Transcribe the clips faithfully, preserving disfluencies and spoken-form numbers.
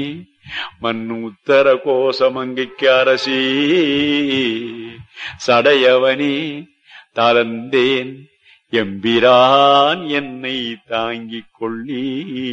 மண்ணு உத்தர கோசமங்கைக்கு அரசி சடையவனே தளர்ந்தேன் எம்பிரான் என்னை தாங்கிக் கொள்ளி.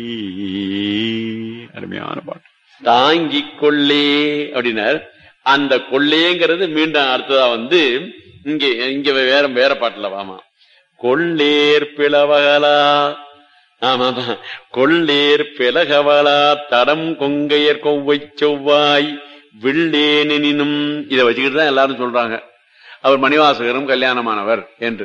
அருமையான பாட்டு. தாங்கிக் கொள்ளே அப்படின்னார். அந்த கொள்ளேங்கிறது மீண்டும் அடுத்ததா வந்து இங்க இங்க வேற வேற பாட்டுல வாமா. கொள்ளேர் பிளவகலா, ஆமா கொள்ளேர் பிளகவலா தடம் கொங்கையர் கொவ்வை செவ்வாய் வில்லேனினும். இதை வச்சுக்கிட்டு தான் எல்லாரும் சொல்றாங்க அவர் மணிவாசகரும் கல்யாணமானவர் என்று.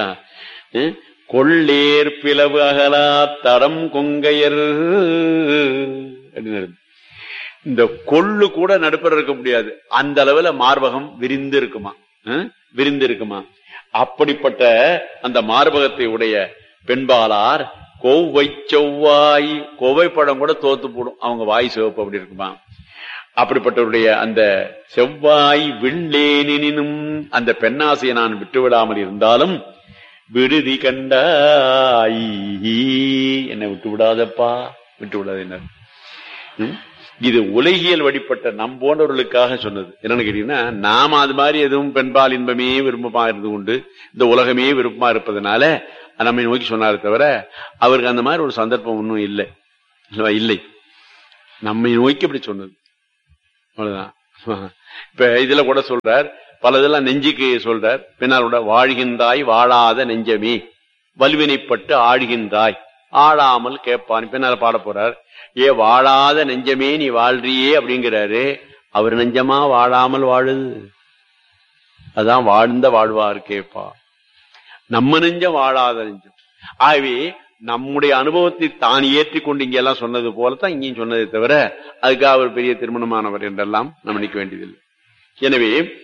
கொள்ளேர் பிளவு அகலா தடம் கொங்கையர் அப்படின்னு. இந்த கொள்ளு கூட நடுப்பர் இருக்க முடியாது, அந்த அளவுல மார்பகம் விரிந்து இருக்குமா, விரிந்து இருக்குமா. அப்படிப்பட்ட அந்த மார்பகத்தை உடைய பெண்பாளார் கோவை செவ்வாய், கோவை படம் கூட தோத்து போடும் அவங்க வாய் சிவப்பு அப்படி இருக்குமா. அப்படிப்பட்டவருடைய அந்த செவ்வாய் வில்லேனினும் அந்த பெண்ணாசையை நான் விட்டுவிடாமல் இருந்தாலும் விடுதி கண்டாய் என்னை விட்டு விடாதப்பா, விட்டு விடாத. என்ன இது உலகியல் வழிபட்ட நம் போன்றவர்களுக்காக சொன்னது. என்னன்னு கேட்டீங்கன்னா, நாம அது மாதிரி எதுவும் பெண்பால் இன்பமே விருப்பமா இருந்து கொண்டு இந்த உலகமே விருப்பமா இருப்பதனால நம்மை நோக்கி சொன்னாரே தவிர அவருக்கு அந்த மாதிரி ஒரு சந்தர்ப்பம் ஒன்றும் இல்லை இல்லை நம்மை நோக்கி அப்படி சொன்னது. அவ்வளவுதான். இப்ப இதுல கூட சொல்றார், பல இதெல்லாம் நெஞ்சுக்கு சொல்றார். பின்னாலோட வாழ்கின்றாய் வாழாத நெஞ்சமே வல்வினைப்பட்டு ஆழ்கின்றாய் ஆளாமல் கேட்பான் பின்னால பாட போறார். ஏ வாழாத நெஞ்சமே நீ வாழ்றியே அப்படிங்கிறாரு. அவர் நெஞ்சமா வாழாமல் வாழுது, அதான் வாழ்ந்த வாழ்வார் கேப்பா. நம்ம நெஞ்சம் வாழாத நெஞ்சம். ஆகவே நம்முடைய அனுபவத்தை தான் ஏற்றி கொண்டு இங்க எல்லாம் சொன்னது போலத்தான் இங்கேயும் சொன்னதை தவிர அதுக்காக அவர் பெரிய திருமணமானவர் என்றெல்லாம் நம்ம நினைக்க வேண்டியதில்லை. எனவே